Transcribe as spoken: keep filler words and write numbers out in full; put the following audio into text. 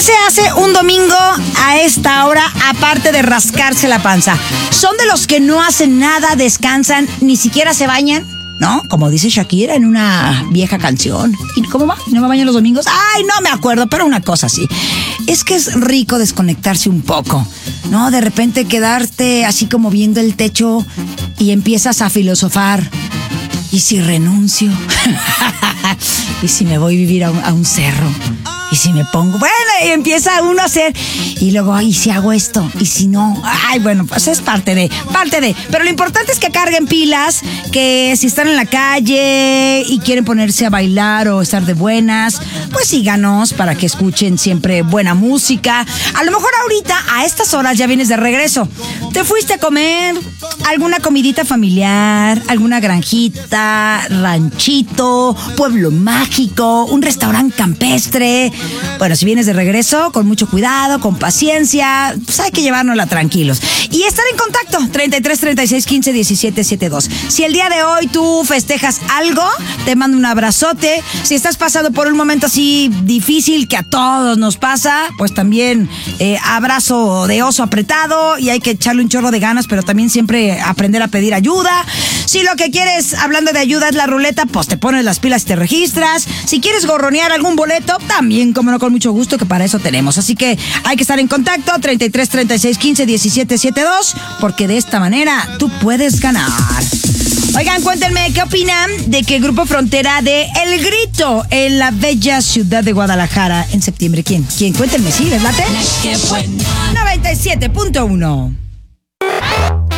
se hace un domingo a esta hora, aparte de rascarse la panza? ¿Son de los que no hacen nada, descansan, ni siquiera se bañan? ¿No? Como dice Shakira en una vieja canción. ¿Y cómo va? ¿No me baño los domingos? Ay, no me acuerdo, pero una cosa así. Es que es rico desconectarse un poco, ¿no? De repente quedarte así como viendo el techo y empiezas a filosofar. ¿Y si renuncio? ¿Y si me voy a vivir a un, a un cerro? ¿Y si me pongo? Bueno, y empieza uno a hacer. Y luego, ¿y si hago esto? ¿Y si no? Ay, bueno, pues es parte de, parte de. Pero lo importante es que carguen pilas, que si están en la calle y quieren ponerse a bailar o estar de buenas, pues síganos para que escuchen siempre buena música. A lo mejor ahorita, a estas horas, ya vienes de regreso. Te fuiste a comer alguna comidita familiar, alguna granjita, ranchito, pueblo mágico, un restaurante campestre. Bueno, si vienes de regreso, con mucho cuidado, con paciencia, pues hay que llevárnosla tranquilos. Y estar en contacto, treinta y tres, treinta y seis, quince, diecisiete, setenta y dos. Si el día de hoy tú festejas algo, te mando un abrazote. Si estás pasando por un momento así difícil que a todos nos pasa, pues también eh, abrazo de oso apretado y hay que echarle un chorro de ganas, pero también siempre aprender a pedir ayuda. Si lo que quieres, hablando de ayuda, es la ruleta, pues te pones las pilas y te registras. Si quieres gorronear algún boleto, también, como no, con mucho gusto, que para eso tenemos. Así que hay que estar en contacto, treinta y tres, treinta y seis, quince, diecisiete, setenta y dos, porque de esta manera tú puedes ganar. Oigan, cuéntenme, ¿qué opinan de que Grupo Frontera de El Grito en la bella ciudad de Guadalajara en septiembre? ¿Quién? ¿Quién? Cuéntenme, ¿sí? ¿Les late? noventa y siete punto uno